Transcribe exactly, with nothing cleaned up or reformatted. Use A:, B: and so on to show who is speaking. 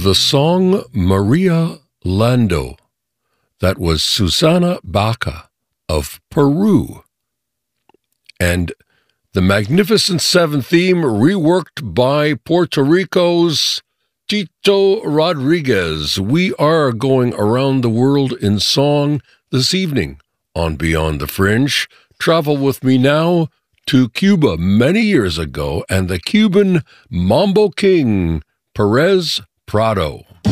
A: The song Maria Lando. That was Susana Baca of Peru. And the Magnificent Seven theme reworked by Puerto Rico's Tito Rodriguez. We are going around the world in song this evening on Beyond the Fringe. Travel with me now to Cuba many years ago and the Cuban Mambo King, Perez Prado.